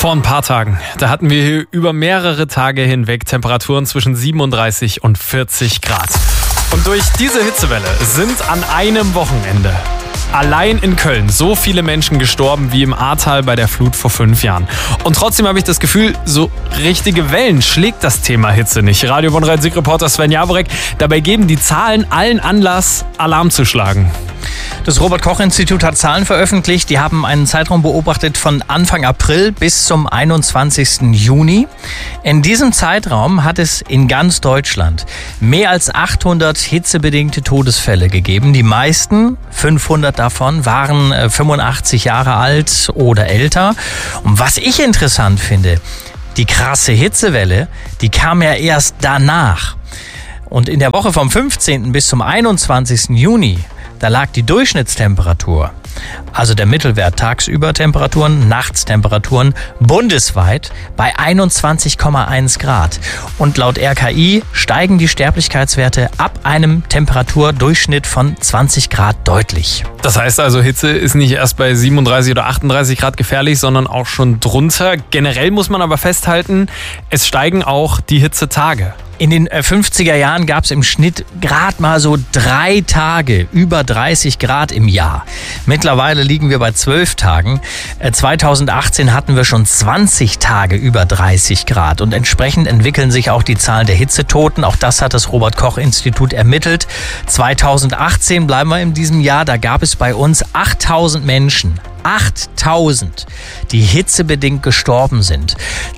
Vor ein paar Tagen, da hatten wir hier über mehrere Tage hinweg Temperaturen zwischen 37 und 40 Grad. Und durch diese Hitzewelle sind an einem Wochenende allein in Köln so viele Menschen gestorben wie im Ahrtal bei der Flut vor 5 Jahren. Und trotzdem habe ich das Gefühl, so richtige Wellen schlägt das Thema Hitze nicht. Radio Bonn Rhein-Sieg-Reporter Sven Jaworek, dabei geben die Zahlen allen Anlass, Alarm zu schlagen. Das Robert-Koch-Institut hat Zahlen veröffentlicht. Die haben einen Zeitraum beobachtet von Anfang April bis zum 21. Juni. In diesem Zeitraum hat es in ganz Deutschland mehr als 800 hitzebedingte Todesfälle gegeben. Die meisten, 500 davon, waren 85 Jahre alt oder älter. Und was ich interessant finde, die krasse Hitzewelle, die kam ja erst danach. Und in der Woche vom 15. bis zum 21. Juni, da lag die Durchschnittstemperatur, also der Mittelwert tagsüber Temperaturen, Nachtstemperaturen, bundesweit bei 21,1 Grad. Und laut RKI steigen die Sterblichkeitswerte ab einem Temperaturdurchschnitt von 20 Grad deutlich. Das heißt also, Hitze ist nicht erst bei 37 oder 38 Grad gefährlich, sondern auch schon drunter. Generell muss man aber festhalten, es steigen auch die Hitzetage. In den 50er Jahren gab es im Schnitt gerade mal so 3 Tage über 30 Grad im Jahr. Mittlerweile liegen wir bei 12 Tagen. 2018 hatten wir schon 20 Tage über 30 Grad. Und entsprechend entwickeln sich auch die Zahlen der Hitzetoten. Auch das hat das Robert-Koch-Institut ermittelt. 2018 bleiben wir in diesem Jahr. Da gab es bei uns 8000 Menschen. 8000, die hitzebedingt gestorben sind.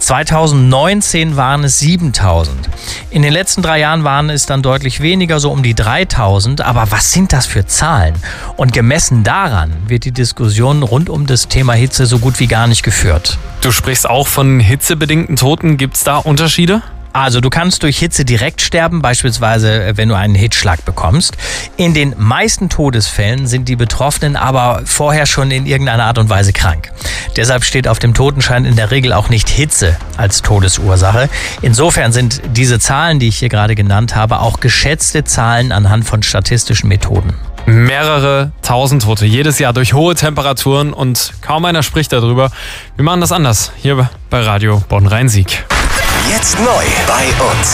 2019 waren es 7000. In den letzten 3 Jahren waren es dann deutlich weniger, so um die 3000. Aber was sind das für Zahlen? Und gemessen daran wird die Diskussion rund um das Thema Hitze so gut wie gar nicht geführt. Du sprichst auch von hitzebedingten Toten. Gibt es da Unterschiede? Also du kannst durch Hitze direkt sterben, beispielsweise wenn du einen Hitzschlag bekommst. In den meisten Todesfällen sind die Betroffenen aber vorher schon in irgendeiner Art und Weise krank. Deshalb steht auf dem Totenschein in der Regel auch nicht Hitze als Todesursache. Insofern sind diese Zahlen, die ich hier gerade genannt habe, auch geschätzte Zahlen anhand von statistischen Methoden. Mehrere tausend Tote jedes Jahr durch hohe Temperaturen und kaum einer spricht darüber. Wir machen das anders hier bei Radio Bonn Rhein-Sieg. Jetzt neu bei uns.